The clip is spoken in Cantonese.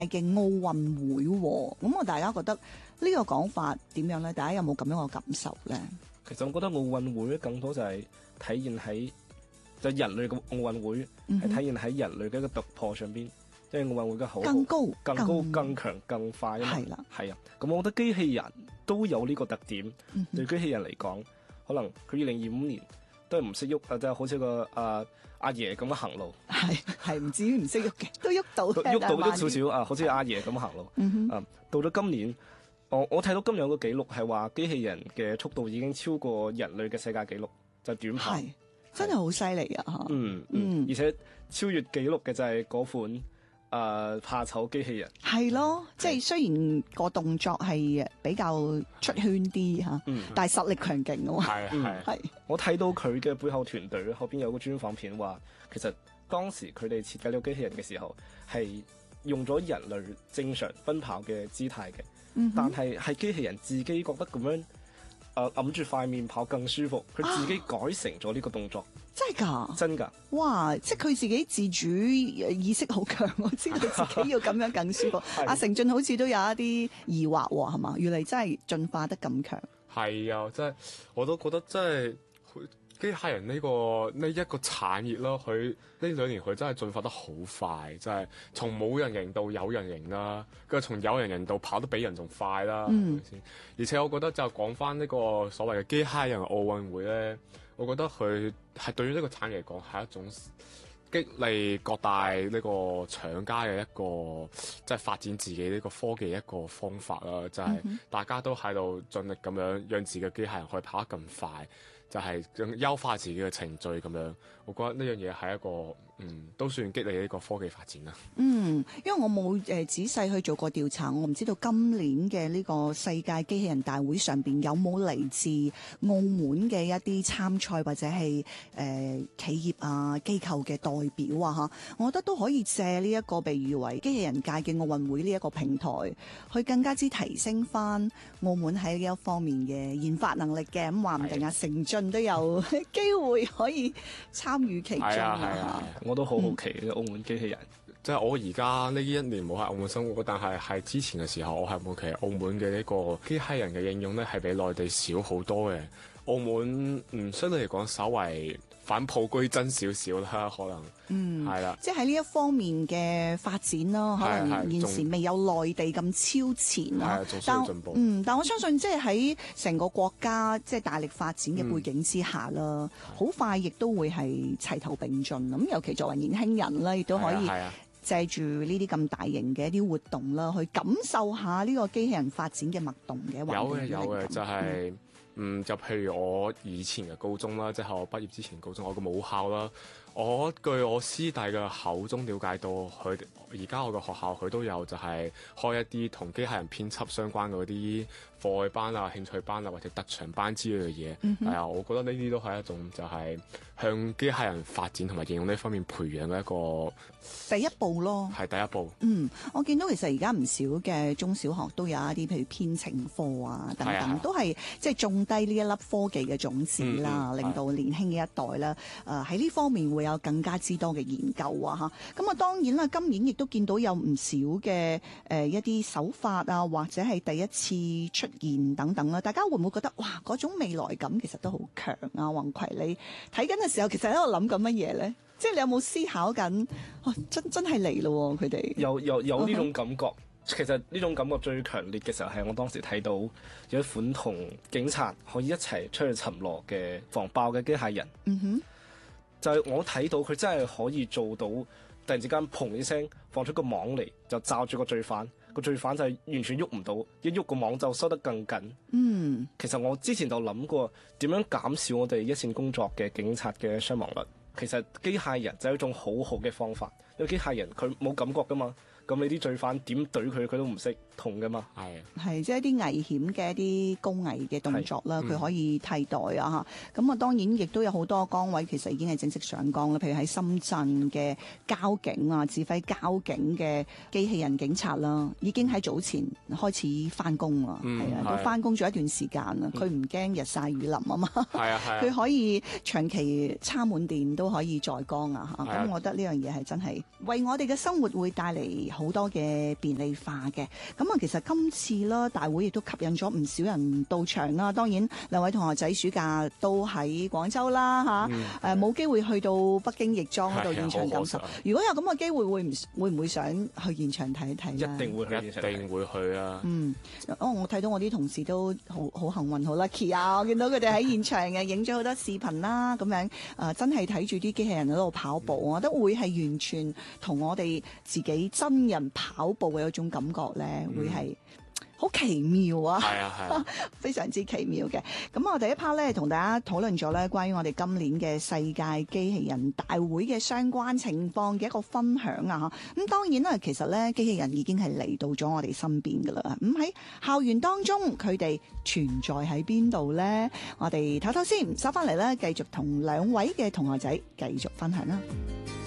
嘅奧運會喎，咁我大家覺得呢個講法點樣咧？大家有冇咁樣嘅感受咧？ 其實我覺得奧運會更多就係體現喺人類嘅奧運會係體現喺人類嘅一個突破上邊，即係奧運會嘅口號更高、 更強、更快啊嘛。 係啦， 係啊。咁我覺得機器人都有呢個特點。對機器人嚟講，可能佢2025年都係唔識喐啊，即係好似個阿爺咁樣行路。 係唔至於唔識喐嘅，都喐到喐少少啊，好似阿爺咁行路。到咗今年。我睇到今日有個紀錄係話機器人嘅速度已經超過人類嘅世界紀錄，就係短跑， 係真係好犀利啊！嚇， 而且超越紀錄嘅就係嗰款怕醜機器人。 係咯，即係雖然個動作係比較出圈啲嚇，但係實力強勁㗎嘛。係我睇到佢嘅背後團隊後邊有個專訪片話，其實當時佢哋設計呢個機器人嘅時候係用咗人類正常奔跑嘅姿態嘅。但係機器人自己覺得咁樣揞住塊面跑更舒服，佢自己改成咗呢個動作。 真係㗎？ 真㗎！ 哇！即係佢自己自主意識好強，我知道自己要咁樣更舒服。阿成俊好似都有一啲疑惑喎，係嘛？原來真係進化得咁強。 係啊，真係我都覺得真係。機械人呢一個產業咯，佢呢2年佢真係進化得好快，真係從冇人型到有人型啦，跟住從有人型到跑得比人仲快啦，係咪先？而且我覺得就講翻呢個所謂嘅機械人奧運會咧，我覺得佢係對於呢個產業嚟講係一種激勵各大呢個廠家嘅一個即係發展自己呢個科技一個方法啦，就係大家都喺度盡力咁樣讓自己嘅機械人可以跑得更快。就係優化自己嘅程序咁樣，我覺得呢樣嘢係一個都算激勵呢個科技發展啦。因為我冇仔細去做過調查，我唔知道今年嘅呢個世界機器人大會上邊有冇嚟自澳門嘅一啲參賽或者係企業啊機構嘅代表啊嚇，我覺得都可以借呢一個被譽為機器人界嘅奧運會呢一個平台，去更加之提升翻澳門喺呢一方面嘅研發能力嘅，咁話唔定成俊都有機會可以參與其中啊！ 我都好好奇嘅澳門機器人， 即係我而家呢1年冇喺澳門生活，但係之前嘅時候，我係好奇澳門嘅呢個機械人嘅應用咧，係比內地少好多嘅。澳門相對嚟講稍為返璞歸真少少啦，可能係啦， 即係喺呢一方面嘅發展咯，可能現時未有內地咁超前啦， 仲需要進步。 但我相信即係喺成個國家即係大力發展嘅背景之下啦，好快亦都會係齊頭並進。咁尤其作為年輕人啦，亦都可以借住呢啲咁大型嘅一啲活動啦，去感受下呢個機器人發展嘅脈動嘅。 有嘅，就係。就譬如我以前嘅高中啦，即係我畢業之前高中，我個母校啦，據我師弟嘅口中了解到，佢而家我個學校佢都有就係開一啲同機械人編輯相關嘅嗰啲課外班啊、興趣班啊或者特長班之類嘅嘢。係啊，我覺得呢啲都係一種就係向機械人發展同埋應用呢方面培養嘅一個第一步咯。係第一步。 我見到其實而家唔少嘅中小學都有一啲譬如編程課啊等等，都係即係種低呢一粒科技嘅種子啦，令到年輕嘅一代啦，喺呢方面會有更加之多嘅研究啊嚇。咁啊當然啦，今年亦都見到有唔少嘅一啲手法啊，或者係第一次出現等等啦。大家會唔會覺得哇嗰種未來感其實都好強啊？宏葵，你睇緊嘅時候其實喺度諗緊乜嘢咧？即係你有冇思考緊？真係嚟咯佢哋。 有呢種感覺。其實呢種感覺最強烈嘅時候係我當時睇到有一款同警察可以一齊出去巡邏嘅防爆嘅機械人。就係我睇到佢真係可以做到突然之間砰一聲放出個網嚟，就罩住個罪犯，個罪犯就係完全喐唔到，一喐個網就收得更緊。其實我之前就諗過點樣減少我哋一線工作嘅警察嘅傷亡率。其實機械人就係一種好好嘅方法，因為機械人佢冇感覺噶嘛。咁你啲罪犯點懟佢，佢都唔識痛噶嘛。 係即係一啲危險嘅一啲高危嘅動作啦，佢可以替代啊嚇。咁啊當然亦都有好多崗位其實已經係正式上崗啦，譬如喺深圳嘅交警啊，指揮交警嘅機器人警察啦，已經喺早前開始翻工啦。都翻工咗一段時間啦。佢唔驚日曬雨淋啊嘛。佢可以長期插滿電都可以在崗啊嚇。咁我覺得呢樣嘢係真係為我哋嘅生活會帶嚟好多嘅便利化嘅。咁啊，其實今次啦，大會亦都吸引咗唔少人到場啦。當然，兩位同學仔暑假都喺廣州啦，冇機會去到北京亦莊嗰度現場感受。如果有咁嘅機會，會唔會想去現場睇一睇咧？ 一定會去現場睇， 一定會去啊！ 我睇到我啲同事都好幸運，好 lucky 啊！我見到佢哋喺現場嘅影咗好多視頻啦，咁樣真係睇住啲機器人喺度跑步，我覺得會係完全同我哋自己真人跑步嘅一種感覺咧，會係好奇妙啊！ 係啊， 非常之奇妙嘅。咁我第一 part 咧，同大家討論咗咧關於我哋今年嘅世界機器人大會嘅相關情況嘅一個分享啊。咁當然啦，其實咧機器人已經係嚟到咗我哋身邊噶啦。咁喺校園當中，佢哋存在喺邊度咧？我哋唞唞先，收翻嚟咧，繼續同兩位嘅同學仔繼續分享啦。